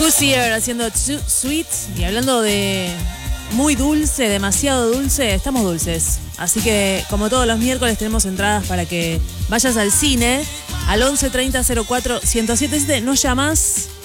Hoosier haciendo Too Sweet. Y hablando de muy dulce, demasiado dulce, estamos dulces. Así que, como todos los miércoles, tenemos entradas para que vayas al cine. Al 11 30 04 1077. Nos llamas